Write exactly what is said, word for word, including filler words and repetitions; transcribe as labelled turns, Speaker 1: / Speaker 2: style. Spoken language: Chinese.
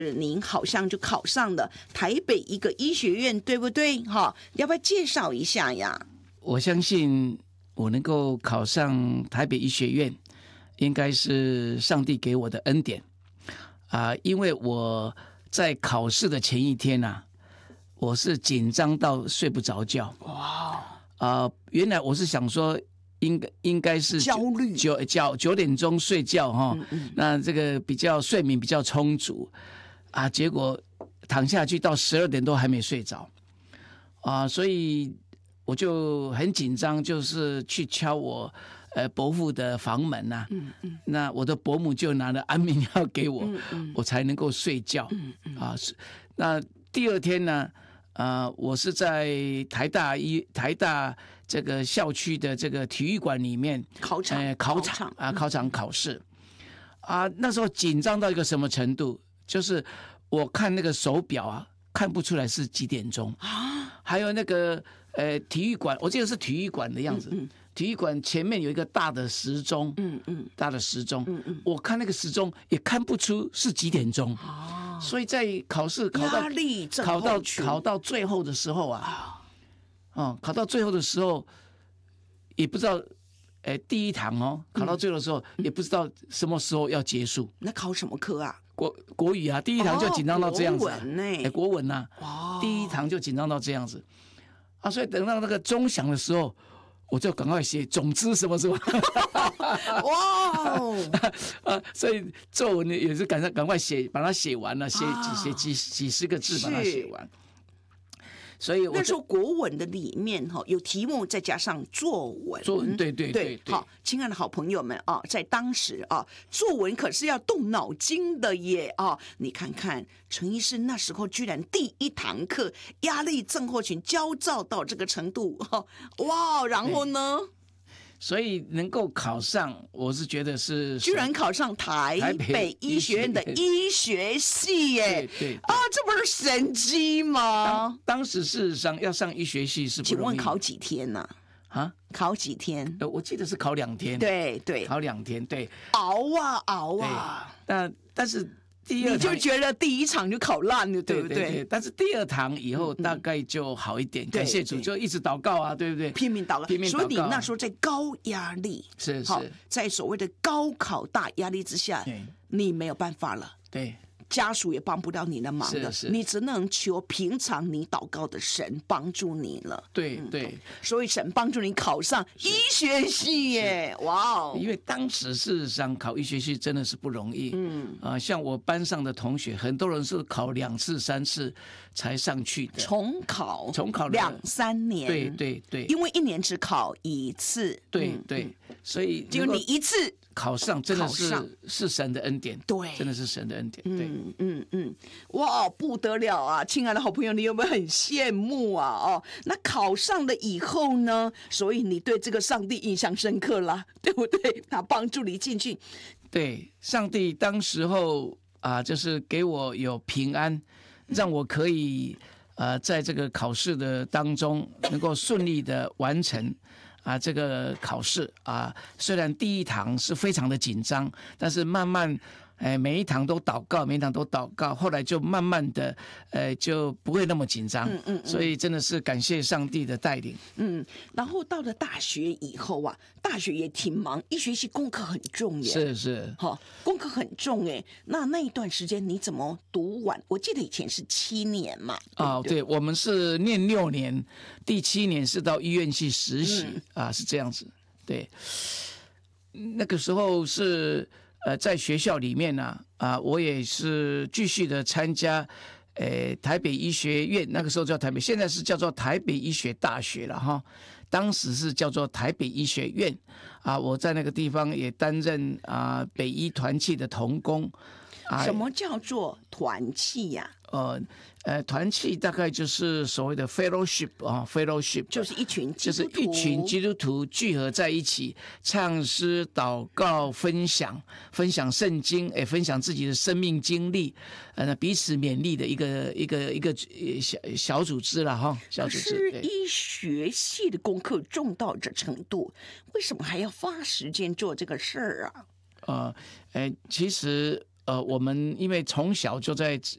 Speaker 1: 您好像就考上了台北一个医学院，对不对？哈，要不要介绍一下呀？
Speaker 2: 我相信我能够考上台北医学院，应该是上帝给我的恩典啊、呃！因为我在考试的前一天啊，我是紧张到睡不着觉。哇！啊、呃，原来我是想说。应该应该是
Speaker 1: 焦虑，
Speaker 2: 九九九点钟睡觉哈、嗯嗯，那这个比较睡眠比较充足啊，结果躺下去到十二点多还没睡着啊，所以我就很紧张，就是去敲我呃伯父的房门呐、啊嗯嗯，那我的伯母就拿了安眠药给我，嗯嗯，我才能够睡觉、嗯嗯、啊。那第二天呢？呃，我是在台大医台大这个校区的这个体育馆里面
Speaker 1: 考场，
Speaker 2: 呃、考场啊，考场考试啊，那时候紧张到一个什么程度？就是我看那个手表啊，看不出来是几点钟啊，还有那个呃体育馆，我记得是体育馆的样子。嗯嗯，体育馆前面有一个大的时钟，嗯嗯，大的时钟，嗯嗯，我看那个时钟也看不出是几点钟啊，所以在考试考到考到考到最后的时候啊，哦，考到最后的时候也不知道，哎，第一堂哦，考到最后的时候、嗯、也不知道什么时候要结束。
Speaker 1: 那考什么科啊？
Speaker 2: 国国语啊，第一堂就紧张到这样子、啊，
Speaker 1: 哦、国文呢、欸？
Speaker 2: 哎，国文呐、啊，第一堂就紧张到这样子啊，所以等到那个钟响的时候。我就赶快写，总之什么什么，哇哦！啊，所以作文也是赶快赶快写，把它写完了，写几写几几十个字，把它写完。所以我
Speaker 1: 那时候国文的里面哈有题目，再加上作文，
Speaker 2: 作文对对对对。
Speaker 1: 好，亲爱的好朋友们啊，在当时啊，作文可是要动脑筋的耶啊！你看看陈医师那时候居然第一堂课压力症候群焦躁到这个程度，哇！然后呢？
Speaker 2: 所以能够考上，我是觉得是
Speaker 1: 居然考上台北医学院的医学系耶！
Speaker 2: 对 对, 对
Speaker 1: 啊，这不是神机吗？
Speaker 2: 当, 当时事实上要上医学系是不容易。
Speaker 1: 请问考几天呢、啊？啊，考几天？
Speaker 2: 呃，我记得是考两天。
Speaker 1: 对对，
Speaker 2: 考两天，对，
Speaker 1: 熬啊熬啊。
Speaker 2: 那但是。第二
Speaker 1: 你就觉得第一场就考烂了，对不对？
Speaker 2: 对对对，但是第二堂以后大概就好一点，嗯、感谢主，就一直祷告啊，对不对？
Speaker 1: 拼命祷告，
Speaker 2: 拼命祷告。
Speaker 1: 所以你那时候在高压力，
Speaker 2: 是是，
Speaker 1: 在所谓的高考大压力之下，你没有办法了，
Speaker 2: 对。
Speaker 1: 家属也帮不了你的忙的，
Speaker 2: 是是，
Speaker 1: 你只能求平常你祷告的神帮助你了。
Speaker 2: 对对、嗯，
Speaker 1: 所以神帮助你考上医学系耶！哇哦！
Speaker 2: 因为当时事实上考医学系真的是不容易，嗯啊、呃，像我班上的同学，很多人是考两次、三次才上去的，
Speaker 1: 重考，
Speaker 2: 重考
Speaker 1: 两三年，
Speaker 2: 对对对，
Speaker 1: 因为一年只考一次，
Speaker 2: 对对，嗯、所以
Speaker 1: 就你一次。
Speaker 2: 考上真的是是神的恩典，
Speaker 1: 对，
Speaker 2: 真的是神的恩典，对，
Speaker 1: 嗯嗯嗯，哇，不得了啊！亲爱的好朋友，你有没有很羡慕啊？哦，那考上了以后呢？所以你对这个上帝印象深刻啦，对不对？他帮助你进去，
Speaker 2: 对，上帝当时候啊，就是给我有平安，让我可以呃，在这个考试的当中能够顺利的完成。啊，这个考试啊，虽然第一堂是非常的紧张，但是慢慢，哎，每一堂都祷告，每一堂都祷告，后来就慢慢的，呃，就不会那么紧张。嗯嗯, 嗯。所以真的是感谢上帝的带领。
Speaker 1: 嗯，然后到了大学以后啊，大学也挺忙，医学系功课很重耶。
Speaker 2: 是是。
Speaker 1: 好、哦，功课很重哎。那那一段时间你怎么读完？我记得以前是七年嘛。
Speaker 2: 哦，对，我们是念六年，第七年是到医院去实习、嗯、啊，是这样子。对，那个时候是呃在学校里面呢 啊, 啊，我也是继续的参加，呃台北医学院，那个时候叫台北，现在是叫做台北医学大学了哈。当时是叫做台北医学院啊，我在那个地方也担任啊北医团契的同工。
Speaker 1: 什么叫做团契呀、
Speaker 2: 啊？呃呃，团契大概就是所谓的 fellowship 啊 ，fellowship
Speaker 1: 就是一群基
Speaker 2: 督徒，就是一群基督徒聚合在一起，唱诗、祷告、分享、分享圣经，哎，分享自己的生命经历，呃，彼此勉励的一个一个一个小小组织了哈，小组织。
Speaker 1: 可是医学系的功课重到这程度，为什么还要花时间做这个事儿啊？
Speaker 2: 呃，哎，其实。呃，我们因为从小就在